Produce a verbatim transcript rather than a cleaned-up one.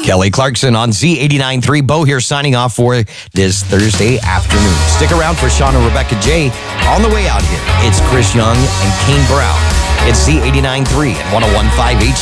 Kelly Clarkson on Z eighty-nine point three. Bo here signing off for this Thursday afternoon. Stick around for Sean and Rebecca J. On the way out here, it's Chris Young and Kane Brown. It's Z eighty-nine point three and one oh one point five H.